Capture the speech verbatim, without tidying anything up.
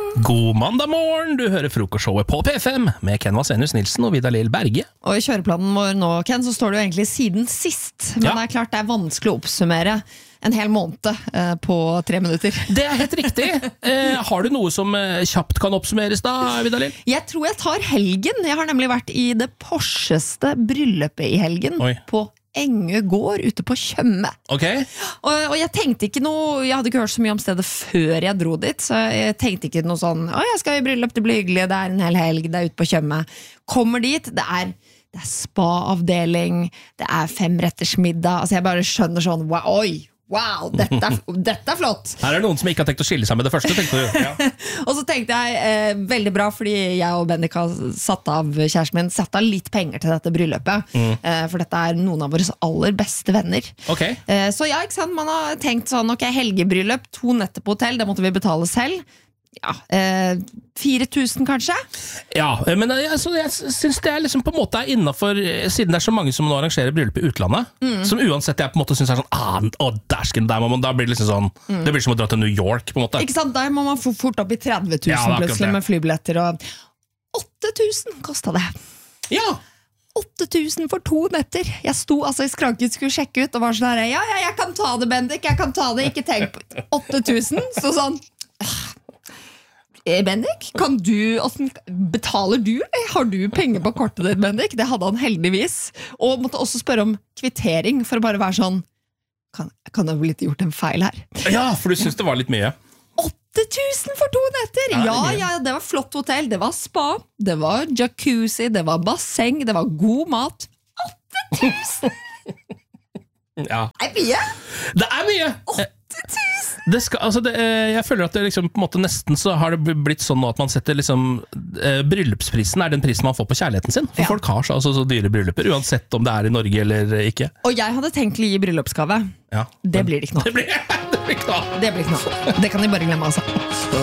God mandag morgen, du hører frokostshowet på P fem med Ken Vasenius Nilsen og Vidar Lill Berge. Og i kjøreplanen vår nå, Ken, så står det jo egentlig siden sist. Men ja. det er klart det er vanskelig å oppsummere en hel måned eh, på tre minutter. Det er helt riktig. Eh, har du noe som eh, kjapt kan oppsummeres da, Vidar Lill? Jeg tror jeg tar helgen. Jeg har nemlig vært i det porscheste bryllupet i helgen. Oi. På Engø gård ute på Tjøme. Okay. Og, og jeg tenkte ikke noe, jeg hadde ikke hørt så mye om stedet før jeg dro dit, så jeg tenkte ikke noe sånn, å jeg skal i bryllup, det blir hyggelig, det er en hel helg, det er ute på Tjøme. Kommer dit, det er, det er spa-avdeling, det er femrettersmiddag, altså jeg bare skjønner sånn, wow, oi, wow, dette er, dette er flott. Her er noen som ikke har tenkt å skille seg med det første, tenkte du. Ja. Og så tenkte jeg, eh, veldig bra, fordi jeg og Bendik har satt av, kjæresten min, satt av litt penger til dette bryllupet, mm. eh, for dette er noen av våre aller beste venner. Okay. Eh, så ja, ikke sant, man har tenkt sånn, ok, helgebryllup, to netter på hotell, det måtte vi betale selv. Ja, eh, fire tusen kanskje? Ja, men jeg, altså, jeg synes det er liksom på en måte er innenfor, siden det er så mange som nå arrangerer bryllup i utlandet, mm. som uansett jeg på en måte synes er sånn, ah, å, dersken, der må man, da blir det liksom sånn, mm. det blir som å dra til New York på en måte. Ikke sant, der må man få fort opp i tretti tusen ja, plutselig med flybilletter, og åtte tusen kostet det. Ja! åtte tusen for to netter. Jeg sto altså i skranken, skulle sjekke ut, og var sånn her, ja, ja, jeg kan ta det, Bendik, jeg kan ta det, ikke tenk på åtte tusen, så sånn, Bendik, kan du, hvordan, betaler du? Har du penger på kortet ditt, Bendik? Det hadde han heldigvis. Og måtte også spørre om kvittering, for å bare være sånn, kan, kan det ha blitt gjort en feil her? Ja, for du synes det var litt mye. åtte tusen for to netter! Ja, ja, ja, det var flott hotell, det var spa, det var jacuzzi, det var basseng, det var god mat. åtte tusen! Ja. Det er mye! Det er mye! åtte tusen! Det skal, altså det, jeg føler at det liksom, på en måte nesten så har det blitt sånn nå at man setter liksom, eh, bryllupsprisen er den prisen man får på kjærligheten sin. For ja. Folk har så, altså, så dyre brylluper, uansett om det er i Norge eller ikke. Og jeg hadde tenkt å gi bryllupsgave. Ja, det blir det ikke nå. Det blir, det blir ikke nå. Det blir ikke nå. Det kan de bare glemme, altså.